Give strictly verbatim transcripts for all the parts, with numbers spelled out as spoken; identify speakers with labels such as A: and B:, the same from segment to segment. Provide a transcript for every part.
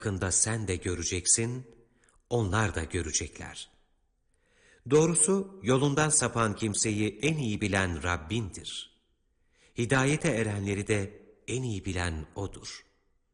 A: Yakında sen de göreceksin, onlar da görecekler. Doğrusu yolundan sapan kimseyi en iyi bilen Rabbindir. Hidayete erenleri de en iyi bilen O'dur.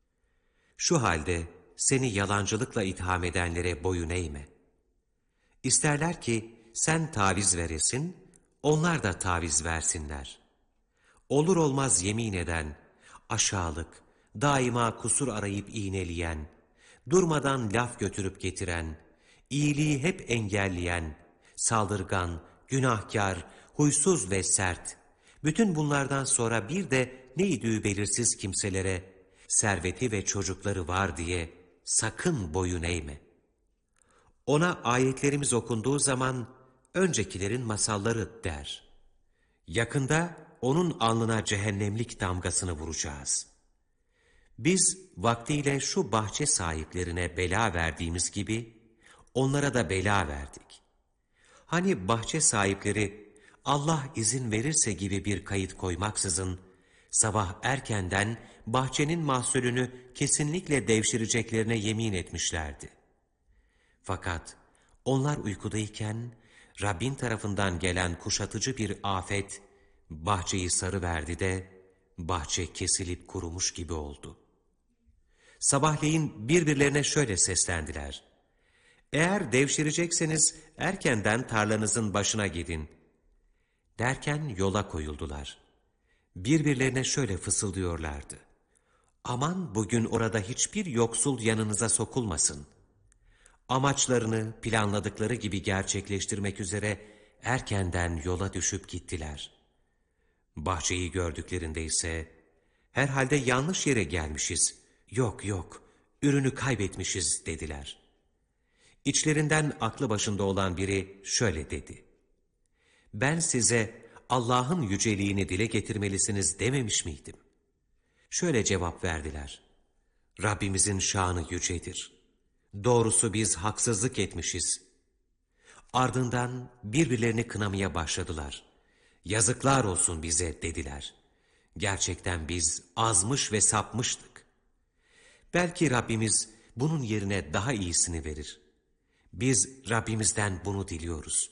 A: Şu halde seni yalancılıkla itham edenlere boyun eğme. İsterler ki sen taviz veresin, onlar da taviz versinler. Olur olmaz yemin eden, aşağılık, daima kusur arayıp iğneleyen, durmadan laf götürüp getiren, iyiliği hep engelleyen, saldırgan, günahkar, huysuz ve sert, bütün bunlardan sonra bir de neydi belirsiz kimselere, serveti ve çocukları var diye sakın boyun eğme. Ona ayetlerimiz okunduğu zaman, öncekilerin masalları der. Yakında onun alnına cehennemlik damgasını vuracağız. Biz vaktiyle şu bahçe sahiplerine bela verdiğimiz gibi, onlara da bela verdik. Hani bahçe sahipleri, Allah izin verirse gibi bir kayıt koymaksızın, sabah erkenden bahçenin mahsulünü kesinlikle devşireceklerine yemin etmişlerdi. Fakat onlar uykudayken, Rabbin tarafından gelen kuşatıcı bir afet, bahçeyi sarıverdi de, bahçe kesilip kurumuş gibi oldu. Sabahleyin birbirlerine şöyle seslendiler: Eğer devşirecekseniz erkenden tarlanızın başına gidin. Derken yola koyuldular. Birbirlerine şöyle fısıldıyorlardı: Aman bugün orada hiçbir yoksul yanınıza sokulmasın. Amaçlarını planladıkları gibi gerçekleştirmek üzere erkenden yola düşüp gittiler. Bahçeyi gördüklerinde ise, herhalde yanlış yere gelmişiz, yok yok, ürünü kaybetmişiz dediler. İçlerinden aklı başında olan biri şöyle dedi: Ben size Allah'ın yüceliğini dile getirmelisiniz dememiş miydim? Şöyle cevap verdiler: Rabbimizin şanı yücedir. Doğrusu biz haksızlık etmişiz. Ardından birbirlerini kınamaya başladılar. Yazıklar olsun bize dediler. Gerçekten biz azmış ve sapmıştık. Belki Rabbimiz bunun yerine daha iyisini verir. Biz Rabbimizden bunu diliyoruz.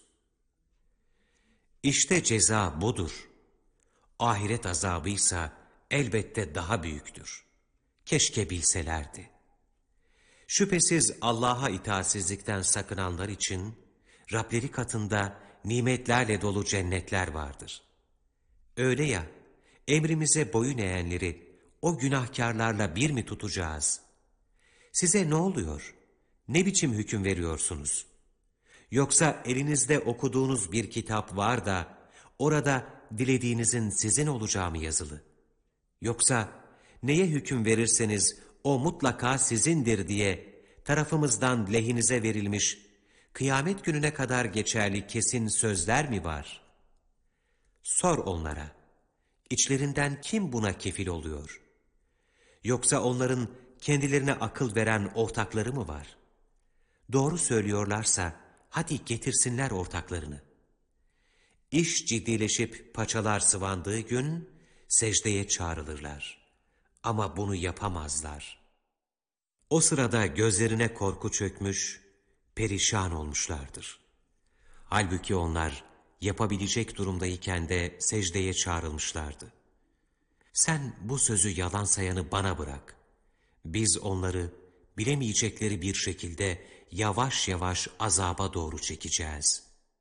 A: İşte ceza budur. Ahiret azabıysa elbette daha büyüktür. Keşke bilselerdi. Şüphesiz Allah'a itaatsizlikten sakınanlar için Rableri katında nimetlerle dolu cennetler vardır. Öyle ya, emrimize boyun eğenleri o günahkarlarla bir mi tutacağız? Size ne oluyor? Ne biçim hüküm veriyorsunuz? Yoksa elinizde okuduğunuz bir kitap var da orada dilediğinizin sizin olacağı mı yazılı? Yoksa neye hüküm verirseniz o mutlaka sizindir diye tarafımızdan lehinize verilmiş, kıyamet gününe kadar geçerli kesin sözler mi var? Sor onlara, içlerinden kim buna kefil oluyor? Yoksa onların kendilerine akıl veren ortakları mı var? Doğru söylüyorlarsa hadi getirsinler ortaklarını. İş ciddileşip paçalar sıvandığı gün secdeye çağrılırlar. Ama bunu yapamazlar. O sırada gözlerine korku çökmüş, perişan olmuşlardır. Halbuki onlar yapabilecek durumdayken de secdeye çağrılmışlardı. Sen bu sözü yalan sayanı bana bırak. Biz onları bilemeyecekleri bir şekilde yavaş yavaş azaba doğru çekeceğiz.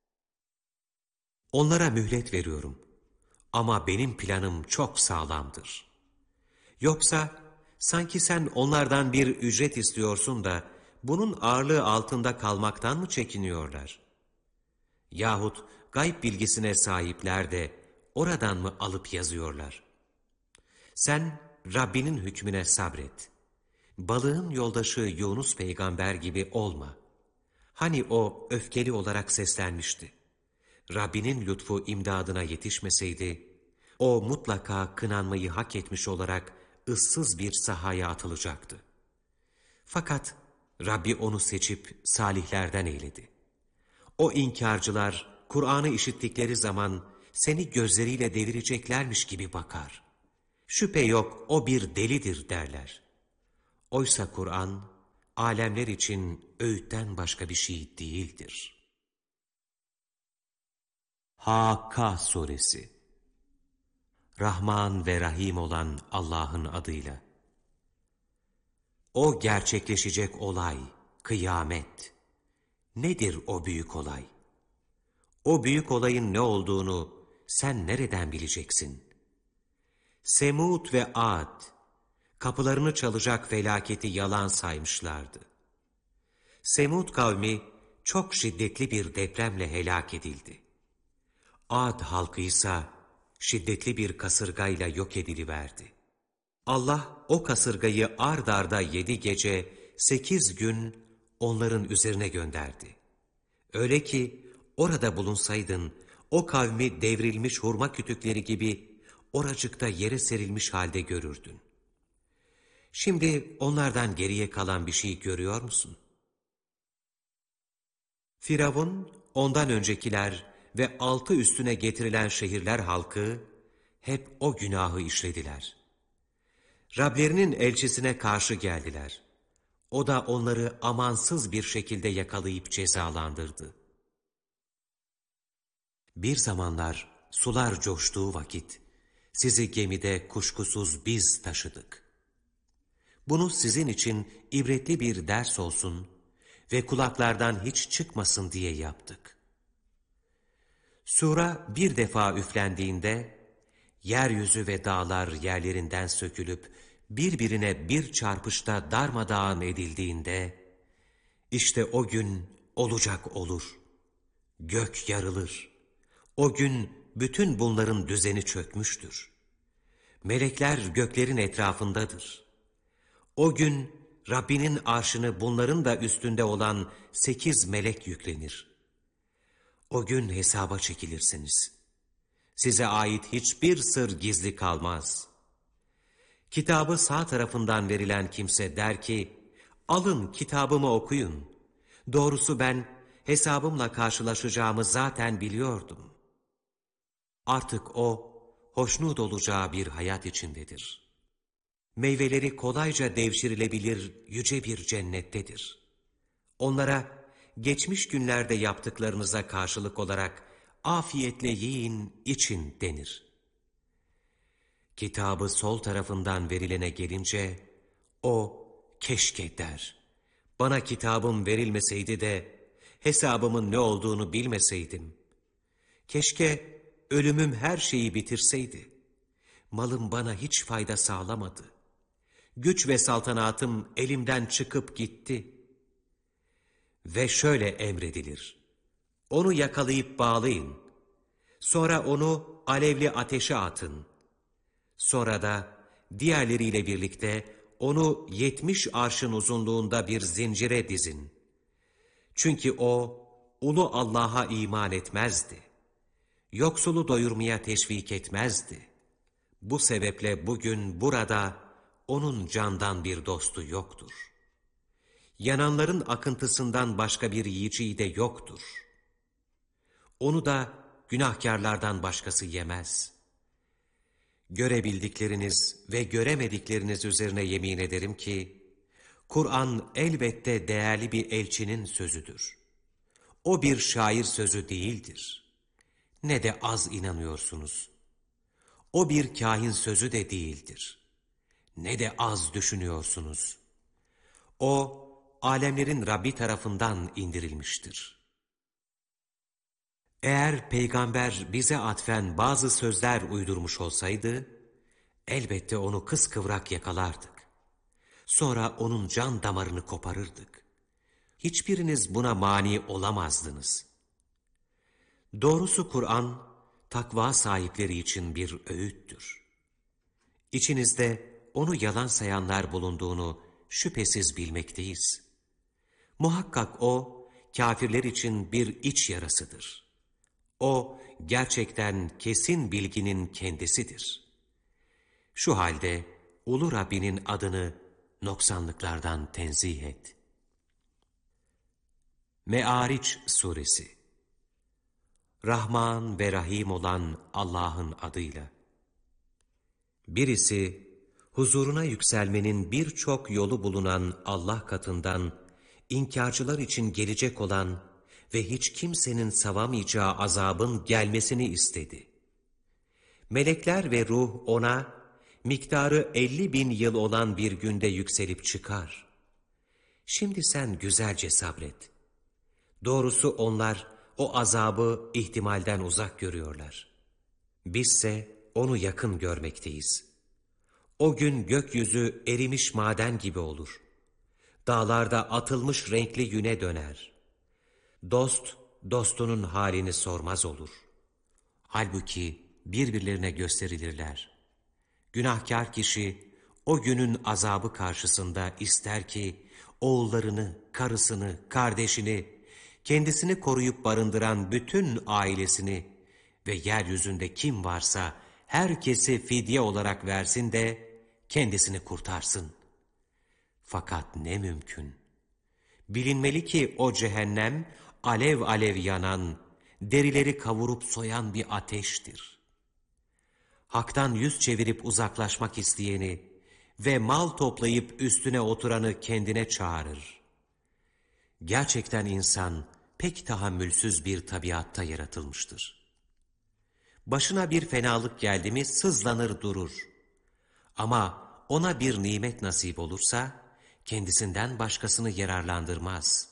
A: Onlara mühlet veriyorum. Ama benim planım çok sağlamdır. Yoksa sanki sen onlardan bir ücret istiyorsun da bunun ağırlığı altında kalmaktan mı çekiniyorlar? Yahut gayb bilgisine sahipler de oradan mı alıp yazıyorlar? Sen Rabbinin hükmüne sabret. Balığın yoldaşı Yunus peygamber gibi olma. Hani o öfkeli olarak seslenmişti. Rabbinin lütfu imdadına yetişmeseydi, o mutlaka kınanmayı hak etmiş olarak ıssız bir sahaya atılacaktı. Fakat Rabbi onu seçip salihlerden eyledi. O inkarcılar Kur'an'ı işittikleri zaman seni gözleriyle devireceklermiş gibi bakar. Şüphe yok o bir delidir derler. Oysa Kur'an alemler için öğütten başka bir şey değildir. Hakka Suresi. Rahman ve Rahim olan Allah'ın adıyla. O gerçekleşecek olay, kıyamet. Nedir o büyük olay? O büyük olayın ne olduğunu sen nereden bileceksin? Semud ve Ad, kapılarını çalacak felaketi yalan saymışlardı. Semud kavmi çok şiddetli bir depremle helak edildi. Ad halkı ise şiddetli bir kasırgayla yok ediliverdi. Allah o kasırgayı ard arda yedi gece, sekiz gün onların üzerine gönderdi. Öyle ki orada bulunsaydın, o kavmi devrilmiş hurma kütükleri gibi oracıkta yere serilmiş halde görürdün. Şimdi onlardan geriye kalan bir şey görüyor musun? Firavun, ondan öncekiler ve altı üstüne getirilen şehirler halkı hep o günahı işlediler. Rablerinin elçisine karşı geldiler. O da onları amansız bir şekilde yakalayıp cezalandırdı. Bir zamanlar sular coştuğu vakit sizi gemide kuşkusuz biz taşıdık. Bunu sizin için ibretli bir ders olsun ve kulaklardan hiç çıkmasın diye yaptık. Sura bir defa üflendiğinde yeryüzü ve dağlar yerlerinden sökülüp birbirine bir çarpışta darmadağın edildiğinde işte o gün olacak olur. Gök yarılır. O gün bütün bunların düzeni çökmüştür. Melekler göklerin etrafındadır. O gün Rabbinin arşını bunların da üstünde olan sekiz melek yüklenir. O gün hesaba çekilirsiniz. Size ait hiçbir sır gizli kalmaz. Kitabı sağ tarafından verilen kimse der ki, alın kitabımı okuyun. Doğrusu ben hesabımla karşılaşacağımı zaten biliyordum. Artık o, hoşnut olacağı bir hayat içindedir. Meyveleri kolayca devşirilebilir yüce bir cennettedir. Onlara geçmiş günlerde yaptıklarınıza karşılık olarak afiyetle yiyin, için denir. Kitabı sol tarafından verilene gelince o keşke der. Bana kitabım verilmeseydi de hesabımın ne olduğunu bilmeseydim. Keşke ölümüm her şeyi bitirseydi. Malım bana hiç fayda sağlamadı. Güç ve saltanatım elimden çıkıp gitti. Ve şöyle emredilir. Onu yakalayıp bağlayın. Sonra onu alevli ateşe atın. Sonra da diğerleriyle birlikte onu yetmiş arşın uzunluğunda bir zincire dizin. Çünkü o ulu Allah'a iman etmezdi. Yoksulu doyurmaya teşvik etmezdi. Bu sebeple bugün burada onun candan bir dostu yoktur. Yananların akıntısından başka bir yiyeceği de yoktur. Onu da günahkarlardan başkası yemez. Görebildikleriniz ve göremedikleriniz üzerine yemin ederim ki, Kur'an elbette değerli bir elçinin sözüdür. O bir şair sözü değildir. Ne de az inanıyorsunuz. O bir kahin sözü de değildir. Ne de az düşünüyorsunuz. O, alemlerin Rabbi tarafından indirilmiştir. Eğer peygamber bize atfen bazı sözler uydurmuş olsaydı, elbette onu kıskıvrak yakalardık. Sonra onun can damarını koparırdık. Hiçbiriniz buna mani olamazdınız. Doğrusu Kur'an, takva sahipleri için bir öğüttür. İçinizde onu yalan sayanlar bulunduğunu şüphesiz bilmekteyiz. Muhakkak o, kafirler için bir iç yarasıdır. O, gerçekten kesin bilginin kendisidir. Şu halde, Ulu Rabbinin adını noksanlıklardan tenzih et. Me'ariç Suresi. Rahman ve Rahim olan Allah'ın adıyla. Birisi, Huzuruna yükselmenin birçok yolu bulunan Allah katından, inkarcılar için gelecek olan ve hiç kimsenin savamayacağı azabın gelmesini istedi. Melekler ve ruh ona, miktarı elli bin yıl olan bir günde yükselip çıkar. Şimdi sen güzelce sabret. Doğrusu onlar o azabı ihtimalden uzak görüyorlar. Bizse onu yakın görmekteyiz. O gün gökyüzü erimiş maden gibi olur. Dağlarda atılmış renkli yüne döner. Dost, dostunun halini sormaz olur. Halbuki birbirlerine gösterilirler. Günahkar kişi o günün azabı karşısında ister ki oğullarını, karısını, kardeşini, kendisini koruyup barındıran bütün ailesini ve yeryüzünde kim varsa herkesi fidye olarak versin de kendisini kurtarsın. Fakat ne mümkün. Bilinmeli ki o cehennem alev alev yanan, derileri kavurup soyan bir ateştir. Hak'tan yüz çevirip uzaklaşmak isteyeni ve mal toplayıp üstüne oturanı kendine çağırır. Gerçekten insan pek tahammülsüz bir tabiatta yaratılmıştır. Başına bir fenalık geldi mi sızlanır durur. Ama ona bir nimet nasip olursa kendisinden başkasını yararlandırmaz.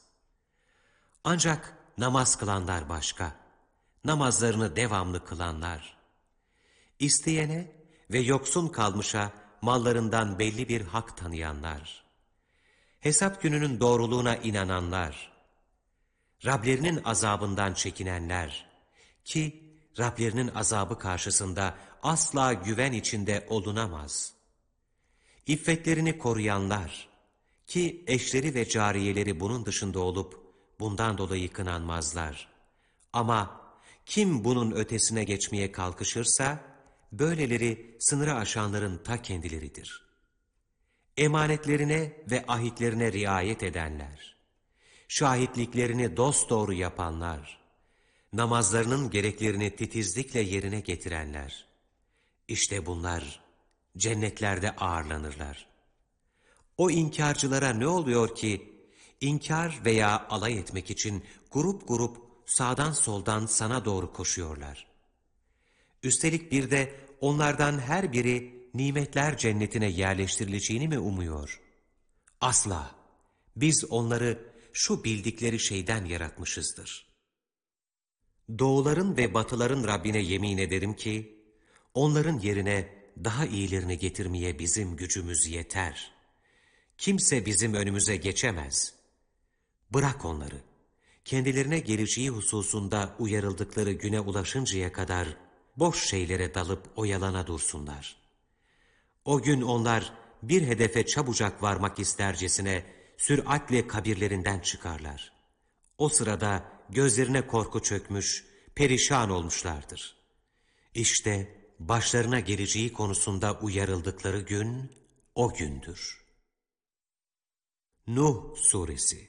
A: Ancak namaz kılanlar başka, namazlarını devamlı kılanlar. İsteyene ve yoksun kalmışa mallarından belli bir hak tanıyanlar. Hesap gününün doğruluğuna inananlar. Rablerinin azabından çekinenler ki Rablerinin azabı karşısında asla güven içinde olunamaz. İffetlerini koruyanlar ki eşleri ve cariyeleri bunun dışında olup bundan dolayı kınanmazlar. Ama kim bunun ötesine geçmeye kalkışırsa böyleleri sınırı aşanların ta kendileridir. Emanetlerine ve ahitlerine riayet edenler, şahitliklerini dosdoğru yapanlar, namazlarının gereklerini titizlikle yerine getirenler, işte bunlar cennetlerde ağırlanırlar. O inkarcılara ne oluyor ki, inkar veya alay etmek için grup grup sağdan soldan sana doğru koşuyorlar. Üstelik bir de onlardan her biri nimetler cennetine yerleştirileceğini mi umuyor? Asla. Biz onları şu bildikleri şeyden yaratmışızdır. Doğuların ve batıların Rabbine yemin ederim ki, onların yerine daha iyilerini getirmeye bizim gücümüz yeter. Kimse bizim önümüze geçemez. Bırak onları. Kendilerine geleceği hususunda uyarıldıkları güne ulaşıncaya kadar boş şeylere dalıp oyalana dursunlar. O gün onlar bir hedefe çabucak varmak istercesine süratle kabirlerinden çıkarlar. O sırada gözlerine korku çökmüş, perişan olmuşlardır. İşte başlarına geleceği konusunda uyarıldıkları gün o gündür. Nuh Suresi.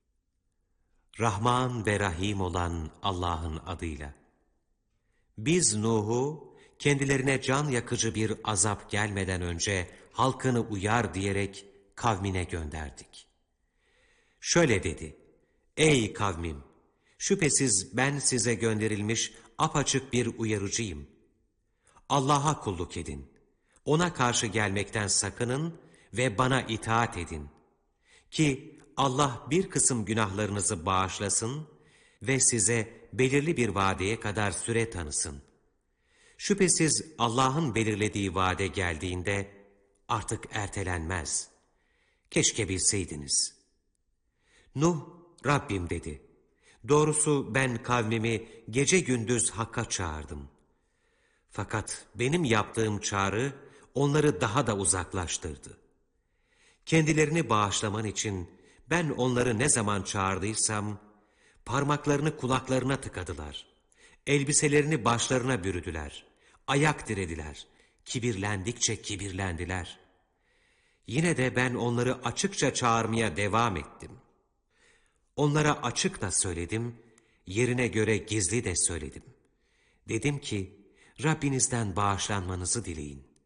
A: Rahman ve Rahim olan Allah'ın adıyla. Biz Nuh'u kendilerine can yakıcı bir azap gelmeden önce halkını uyar diyerek kavmine gönderdik. Şöyle dedi: Ey kavmim! Şüphesiz ben size gönderilmiş apaçık bir uyarıcıyım. Allah'a kulluk edin. Ona karşı gelmekten sakının ve bana itaat edin. Ki Allah bir kısım günahlarınızı bağışlasın ve size belirli bir vadeye kadar süre tanısın. Şüphesiz Allah'ın belirlediği vade geldiğinde artık ertelenmez. Keşke bilseydiniz. Nuh, Rabbim dedi. Doğrusu ben kavmimi gece gündüz Hakk'a çağırdım. Fakat benim yaptığım çağrı onları daha da uzaklaştırdı. Kendilerini bağışlaman için ben onları ne zaman çağırdıysam parmaklarını kulaklarına tıkadılar. Elbiselerini başlarına bürüdüler. Ayak dirediler. Kibirlendikçe kibirlendiler. Yine de ben onları açıkça çağırmaya devam ettim. Onlara açık da söyledim, yerine göre gizli de söyledim. Dedim ki, Rabbinizden bağışlanmanızı dileyin.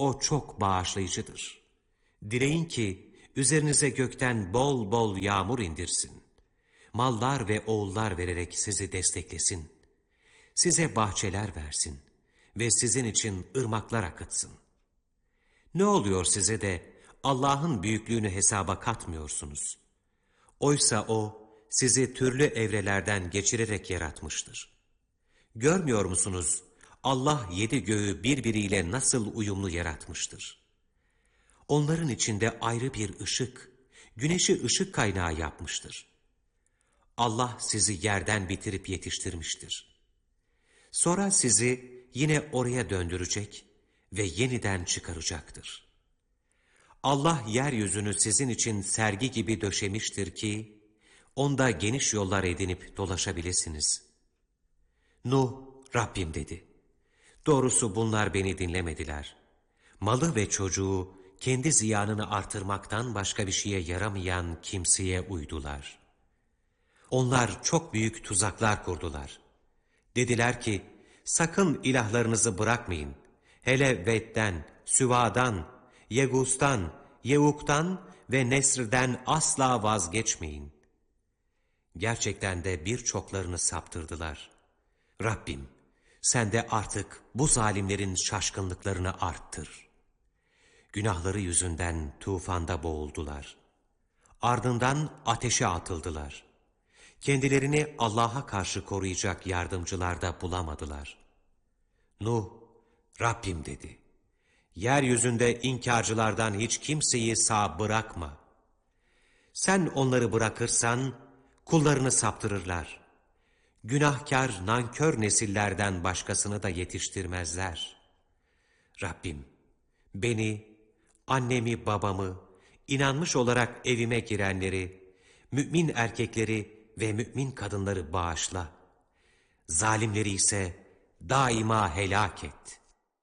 A: O çok bağışlayıcıdır. Dileyin ki üzerinize gökten bol bol yağmur indirsin. Mallar ve oğullar vererek sizi desteklesin. Size bahçeler versin ve sizin için ırmaklar akıtsın. Ne oluyor size de Allah'ın büyüklüğünü hesaba katmıyorsunuz? Oysa O sizi türlü evrelerden geçirerek yaratmıştır. Görmüyor musunuz? Allah yedi göğü birbiriyle nasıl uyumlu yaratmıştır. Onların içinde ayrı bir ışık, güneşi ışık kaynağı yapmıştır. Allah sizi yerden bitirip yetiştirmiştir. Sonra sizi yine oraya döndürecek ve yeniden çıkaracaktır. Allah yeryüzünü sizin için sergi gibi döşemiştir ki, onda geniş yollar edinip dolaşabilirsiniz. Nuh, Rabbim dedi. Doğrusu bunlar beni dinlemediler. Malı ve çocuğu kendi ziyanını artırmaktan başka bir şeye yaramayan kimseye uydular. Onlar çok büyük tuzaklar kurdular. Dediler ki, sakın ilahlarınızı bırakmayın. Hele Ved'den, Süva'dan, Yegus'tan, Yevuk'tan ve Nesr'den asla vazgeçmeyin. Gerçekten de birçoklarını saptırdılar. Rabbim, sen de artık bu zalimlerin şaşkınlıklarını arttır. Günahları yüzünden tufanda boğuldular. Ardından ateşe atıldılar. Kendilerini Allah'a karşı koruyacak yardımcılar da bulamadılar. Nuh, Rabbim dedi. Yeryüzünde inkarcılardan hiç kimseyi sağ bırakma. Sen onları bırakırsan kullarını saptırırlar. Günahkar, nankör nesillerden başkasını da yetiştirmezler. Rabbim, beni, annemi, babamı, inanmış olarak evime girenleri, mümin erkekleri ve mümin kadınları bağışla. Zalimleri ise daima helak et.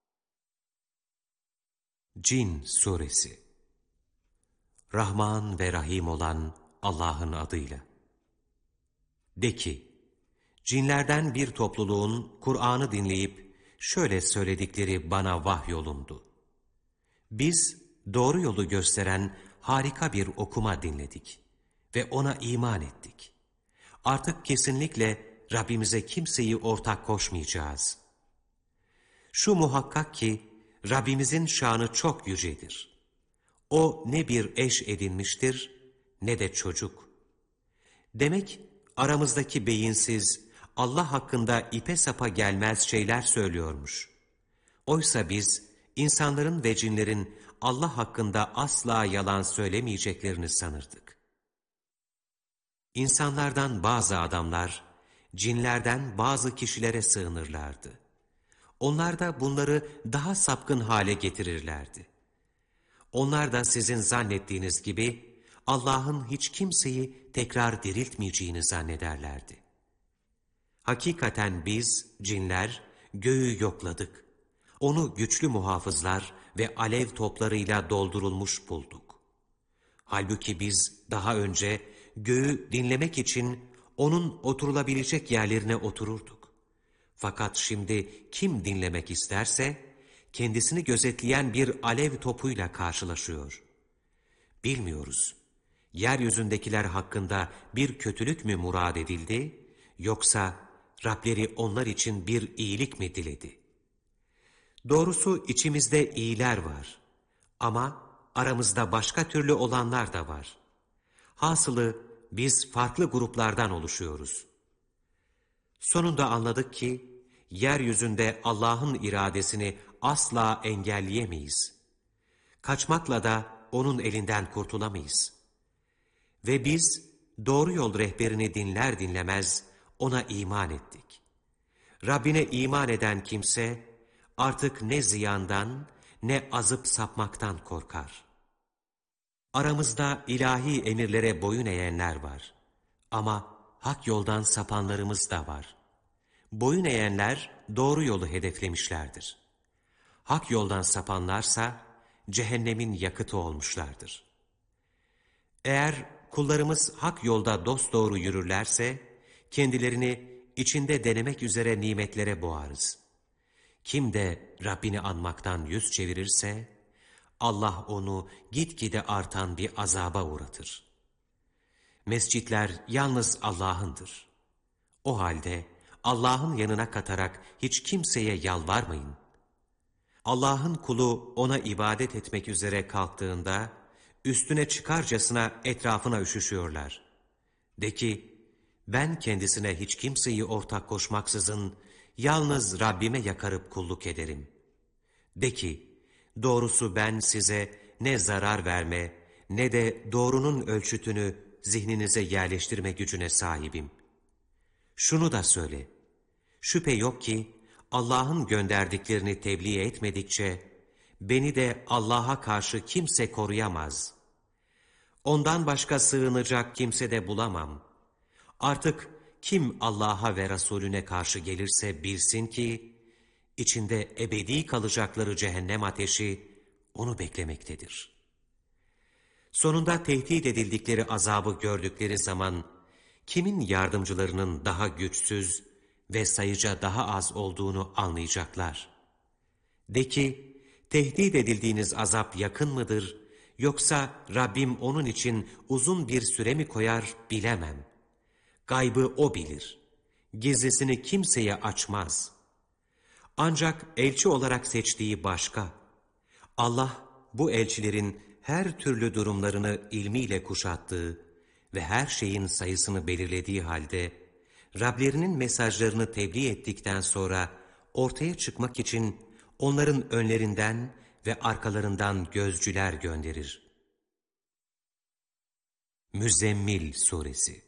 A: Cin Suresi. Rahman ve Rahim olan Allah'ın adıyla. De ki, cinlerden bir topluluğun Kur'an'ı dinleyip şöyle söyledikleri bana vahyolundu. Biz doğru yolu gösteren harika bir okuma dinledik ve ona iman ettik. Artık kesinlikle Rabbimize kimseyi ortak koşmayacağız. Şu muhakkak ki Rabbimizin şanı çok yücedir. O ne bir eş edinmiştir ne de çocuk. Demek aramızdaki beyinsiz, Allah hakkında ipe sapa gelmez şeyler söylüyormuş. Oysa biz insanların ve cinlerin Allah hakkında asla yalan söylemeyeceklerini sanırdık. İnsanlardan bazı adamlar, cinlerden bazı kişilere sığınırlardı. Onlar da bunları daha sapkın hale getirirlerdi. Onlar da sizin zannettiğiniz gibi Allah'ın hiç kimseyi tekrar diriltmeyeceğini zannederlerdi. Hakikaten biz, cinler, göğü yokladık. Onu güçlü muhafızlar ve alev toplarıyla doldurulmuş bulduk. Halbuki biz daha önce göğü dinlemek için onun oturulabilecek yerlerine otururduk. Fakat şimdi kim dinlemek isterse kendisini gözetleyen bir alev topuyla karşılaşıyor. Bilmiyoruz. Yeryüzündekiler hakkında bir kötülük mü murad edildi, yoksa Rableri onlar için bir iyilik mi diledi? Doğrusu içimizde iyiler var ama aramızda başka türlü olanlar da var. Hasılı biz farklı gruplardan oluşuyoruz. Sonunda anladık ki yeryüzünde Allah'ın iradesini asla engelleyemeyiz. Kaçmakla da onun elinden kurtulamayız. Ve biz doğru yol rehberini dinler dinlemez ona iman ettik. Rabbine iman eden kimse artık ne ziyandan ne azıp sapmaktan korkar. Aramızda ilahi emirlere boyun eğenler var. Ama hak yoldan sapanlarımız da var. Boyun eğenler doğru yolu hedeflemişlerdir. Hak yoldan sapanlarsa cehennemin yakıtı olmuşlardır. Eğer kullarımız hak yolda dosdoğru yürürlerse kendilerini içinde denemek üzere nimetlere boğarız. Kim de Rabbini anmaktan yüz çevirirse, Allah onu gitgide artan bir azaba uğratır. Mescitler yalnız Allah'ındır. O halde Allah'ın yanına katarak hiç kimseye yalvarmayın. Allah'ın kulu ona ibadet etmek üzere kalktığında, üstüne çıkarcasına etrafına üşüşüyorlar. De ki, ben kendisine hiç kimseyi ortak koşmaksızın, yalnız Rabbime yakarıp kulluk ederim. De ki, doğrusu ben size ne zarar verme, ne de doğrunun ölçütünü zihninize yerleştirme gücüne sahibim. Şunu da söyle, şüphe yok ki, Allah'ın gönderdiklerini tebliğ etmedikçe, beni de Allah'a karşı kimse koruyamaz. Ondan başka sığınacak kimse de bulamam. Artık kim Allah'a ve Resulüne karşı gelirse bilsin ki, içinde ebedi kalacakları cehennem ateşi onu beklemektedir. Sonunda tehdit edildikleri azabı gördükleri zaman, kimin yardımcılarının daha güçsüz ve sayıca daha az olduğunu anlayacaklar. De ki, tehdit edildiğiniz azap yakın mıdır, yoksa Rabbim onun için uzun bir süre mi koyar bilemem. Gaybı O bilir. Gizlisini kimseye açmaz. Ancak elçi olarak seçtiği başka. Allah bu elçilerin her türlü durumlarını ilmiyle kuşattığı ve her şeyin sayısını belirlediği halde, Rablerinin mesajlarını tebliğ ettikten sonra ortaya çıkmak için onların önlerinden ve arkalarından gözcüler gönderir. Müzzemmil Suresi.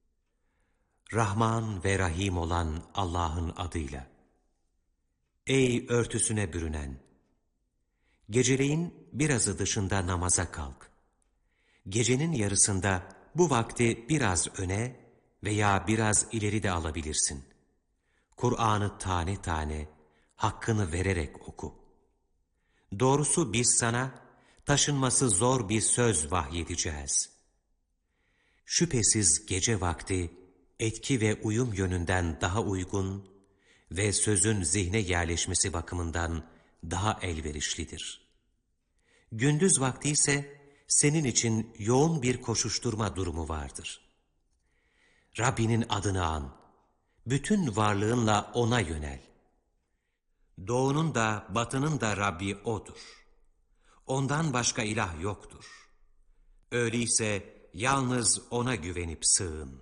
A: Rahman ve Rahim olan Allah'ın adıyla. Ey örtüsüne bürünen! Geceleyin birazı dışında namaza kalk. Gecenin yarısında bu vakti biraz öne veya biraz ileri de alabilirsin. Kur'an'ı tane tane, hakkını vererek oku. Doğrusu biz sana taşınması zor bir söz vahyedeceğiz. Şüphesiz gece vakti etki ve uyum yönünden daha uygun ve sözün zihne yerleşmesi bakımından daha elverişlidir. Gündüz vakti ise senin için yoğun bir koşuşturma durumu vardır. Rabbinin adını an, bütün varlığınla O'na yönel. Doğunun da batının da Rabbi O'dur. Ondan başka ilah yoktur. Öyleyse yalnız O'na güvenip sığın.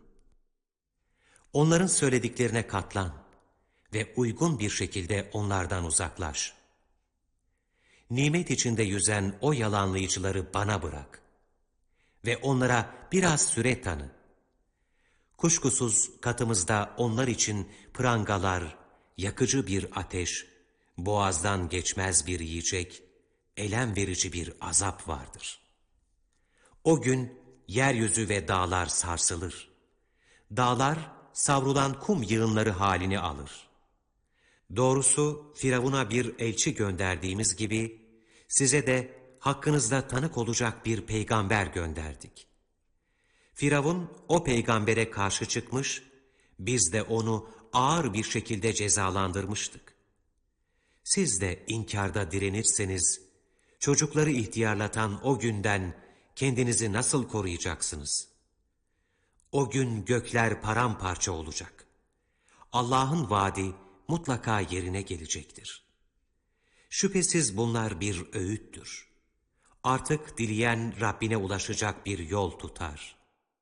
A: Onların söylediklerine katlan ve uygun bir şekilde onlardan uzaklaş. Nimet içinde yüzen o yalanlayıcıları bana bırak ve onlara biraz süre tanı. Kuşkusuz katımızda onlar için prangalar, yakıcı bir ateş, boğazdan geçmez bir yiyecek, elem verici bir azap vardır. O gün yeryüzü ve dağlar sarsılır. Dağlar savrulan kum yığınları halini alır. Doğrusu Firavun'a bir elçi gönderdiğimiz gibi, size de hakkınızda tanık olacak bir peygamber gönderdik. Firavun o peygambere karşı çıkmış, biz de onu ağır bir şekilde cezalandırmıştık. Siz de inkarda direnirseniz, çocukları ihtiyarlatan o günden kendinizi nasıl koruyacaksınız? O gün gökler paramparça olacak. Allah'ın vaadi mutlaka yerine gelecektir. Şüphesiz bunlar bir öğüttür. Artık dileyen Rabbine ulaşacak bir yol tutar.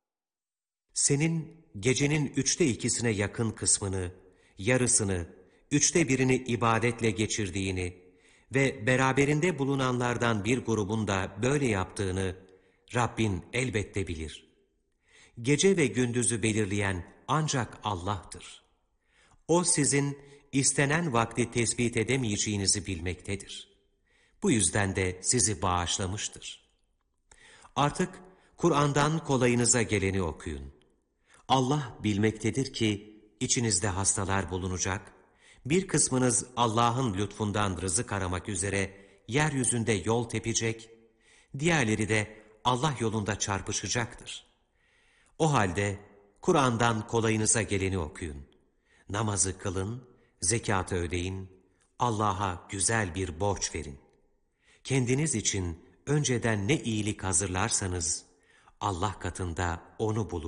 A: Senin gecenin üçte ikisine yakın kısmını, yarısını, üçte birini ibadetle geçirdiğini ve beraberinde bulunanlardan bir grubun da böyle yaptığını Rabbin elbette bilir. Gece ve gündüzü belirleyen ancak Allah'tır. O sizin istenen vakti tespit edemeyeceğinizi bilmektedir. Bu yüzden de sizi bağışlamıştır. Artık Kur'an'dan kolayınıza geleni okuyun. Allah bilmektedir ki içinizde hastalar bulunacak, bir kısmınız Allah'ın lütfundan rızık aramak üzere yeryüzünde yol tepecek, diğerleri de Allah yolunda çarpışacaktır. O halde Kur'an'dan kolayınıza geleni okuyun. Namazı kılın, zekatı ödeyin, Allah'a güzel bir borç verin. Kendiniz için önceden ne iyilik hazırlarsanız Allah katında onu bulur.